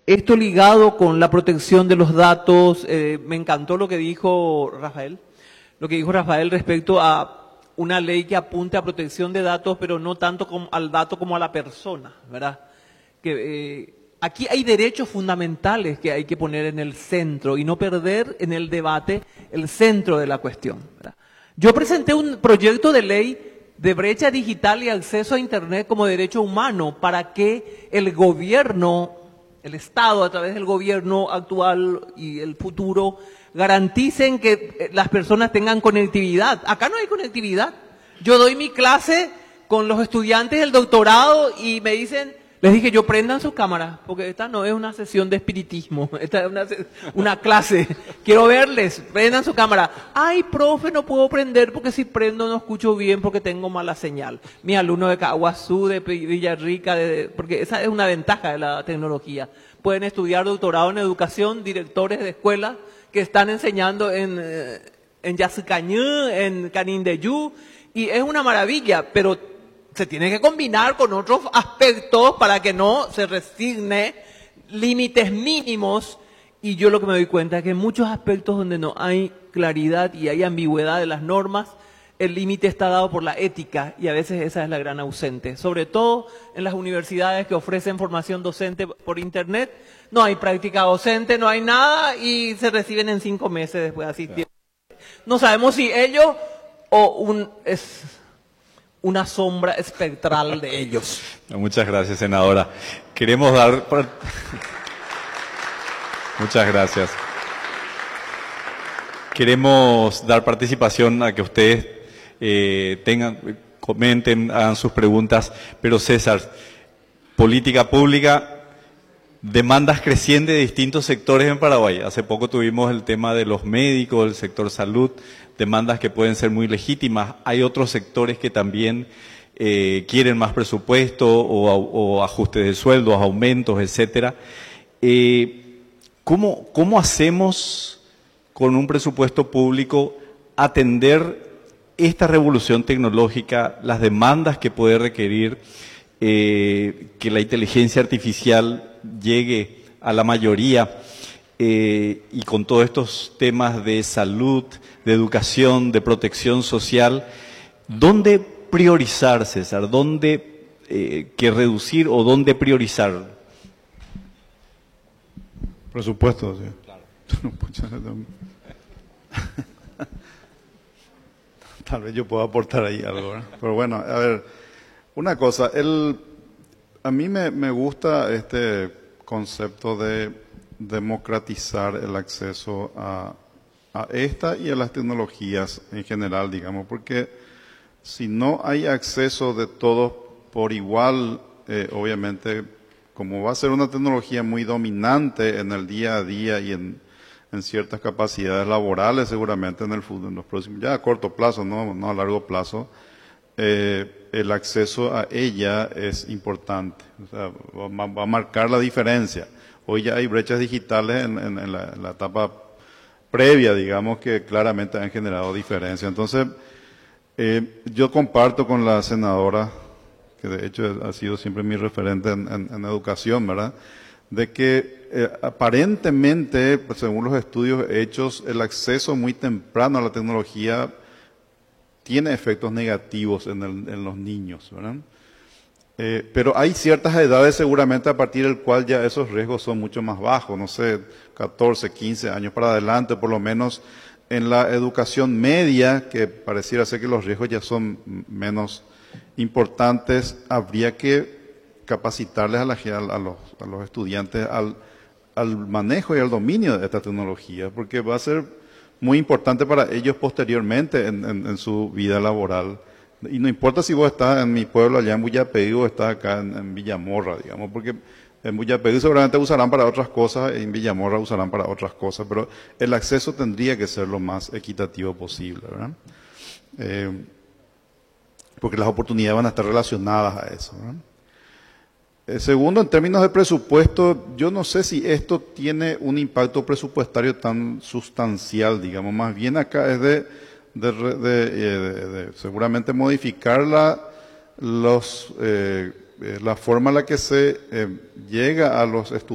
esto ligado con la protección de los datos, me encantó lo que dijo Rafael respecto a una ley que apunte a protección de datos, pero no tanto al dato como a la persona, ¿verdad? Aquí hay derechos fundamentales que hay que poner en el centro y no perder en el debate el centro de la cuestión, ¿verdad? Yo presenté un proyecto de ley de brecha digital y acceso a Internet como derecho humano para que el gobierno, el Estado a través del gobierno actual y el futuro, garanticen que las personas tengan conectividad. Acá no hay conectividad. Yo doy mi clase con los estudiantes del doctorado y me dicen, les dije yo, prendan sus cámaras, porque esta no es una sesión de espiritismo, esta es una clase. Quiero verles, prendan su cámara. Ay, profe, no puedo prender porque si prendo no escucho bien porque tengo mala señal. Mi alumno de Caguazú, de Villarrica, porque esa es una ventaja de la tecnología. Pueden estudiar doctorado en educación, directores de escuelas que están enseñando en Yacycañú, en Canindeyú, y es una maravilla, pero se tiene que combinar con otros aspectos para que no se resigne límites mínimos. Y yo lo que me doy cuenta es que en muchos aspectos donde no hay claridad y hay ambigüedad de las normas, el límite está dado por la ética y a veces esa es la gran ausente. Sobre todo en las universidades que ofrecen formación docente por internet, no hay práctica docente, no hay nada y se reciben en 5 meses después de asistir. No sabemos si ellos o es una sombra espectral de ellos. Muchas gracias, senadora. Queremos dar... Muchas gracias. Queremos dar participación a que ustedes comenten, hagan sus preguntas. Pero César, política pública, demandas crecientes de distintos sectores en Paraguay. Hace poco tuvimos el tema de los médicos, del sector salud, demandas que pueden ser muy legítimas. Hay otros sectores que también quieren más presupuesto o ajustes de sueldos, aumentos, etcétera. ¿Cómo hacemos con un presupuesto público atender esta revolución tecnológica, las demandas que puede requerir que la inteligencia artificial llegue a la mayoría y con todos estos temas de salud, de educación, de protección social? ¿Dónde priorizar, César? ¿Dónde que reducir o dónde priorizar? Presupuesto, sí. Claro. Tal vez yo pueda aportar ahí algo, ¿verdad? Pero bueno, a ver, una cosa, a mí me gusta este concepto de democratizar el acceso a esta y a las tecnologías en general, digamos, porque si no hay acceso de todos por igual, obviamente, como va a ser una tecnología muy dominante en el día a día y en ciertas capacidades laborales, seguramente en los próximos, ya a corto plazo, no a largo plazo, el acceso a ella es importante, o sea, va a marcar la diferencia. Hoy ya hay brechas digitales en la etapa previa, digamos, que claramente han generado diferencia. Entonces, yo comparto con la senadora, que de hecho ha sido siempre mi referente en educación, ¿verdad?, de que aparentemente, pues, según los estudios hechos, el acceso muy temprano a la tecnología tiene efectos negativos en los niños, ¿verdad? Pero hay ciertas edades seguramente a partir del cual ya esos riesgos son mucho más bajos, no sé, 14, 15 años para adelante, por lo menos en la educación media, que pareciera ser que los riesgos ya son menos importantes, habría que capacitarles a los estudiantes al manejo y al dominio de esta tecnología, porque va a ser muy importante para ellos posteriormente en su vida laboral. Y no importa si vos estás en mi pueblo allá en Buyapeí o estás acá en Villamorra, digamos, porque en Buyapeí seguramente usarán para otras cosas, en Villamorra usarán para otras cosas, pero el acceso tendría que ser lo más equitativo posible, ¿verdad? Porque las oportunidades van a estar relacionadas a eso, ¿verdad? Segundo, en términos de presupuesto, yo no sé si esto tiene un impacto presupuestario tan sustancial, digamos, más bien acá es de seguramente modificar la forma en la que se llega a los estudiantes